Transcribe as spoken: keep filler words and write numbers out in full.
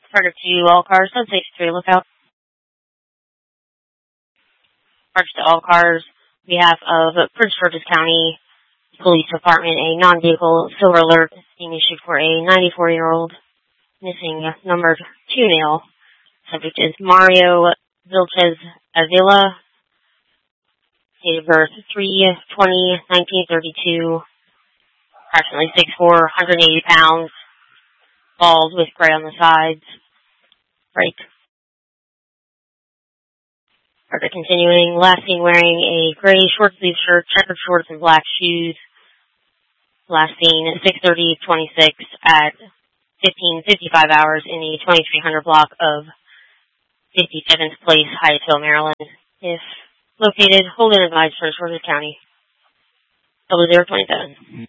Target to all cars, seven six three, lookout. Target to all cars, on behalf of Prince George's County Police Department, a non-vehicle silver alert is being issued for a ninety-four-year-old missing number two male. Subject is Mario Vilches Avila, date of birth three twenty nineteen thirty-two, approximately six foot four, one hundred eighty pounds, bald with gray on the sides. Break. Further continuing, last seen wearing a gray short sleeve shirt, checkered shorts, and black shoes. Last seen at six thirty twenty-six at fifteen fifty-five hours in the twenty-three hundred block of fifty-seventh Place, Hyattsville, Maryland. If located, hold and advise Prince George's County. double zero twenty-seven.